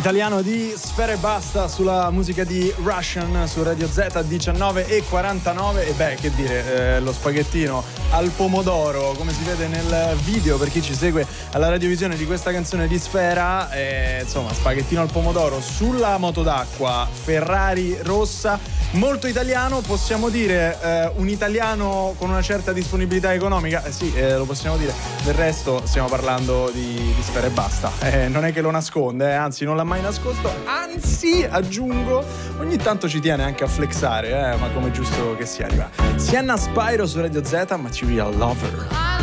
Italiano di Sfera Ebbasta sulla musica di Russian su Radio Z 19:49. E beh, che dire, lo spaghettino al pomodoro, come si vede nel video per chi ci segue alla radiovisione di questa canzone di Sfera, insomma, spaghettino al pomodoro sulla moto d'acqua Ferrari rossa, molto italiano, possiamo dire, un italiano con una certa disponibilità economica, sì, lo possiamo dire. Del resto stiamo parlando di Sfera Ebbasta, non è che lo nasconde, anzi non l'ha mai nascosto, anzi aggiungo, ogni tanto ci tiene anche a flexare, ma come giusto che sia. Arriva Sienna Spyro su Radio Z, Material Lover.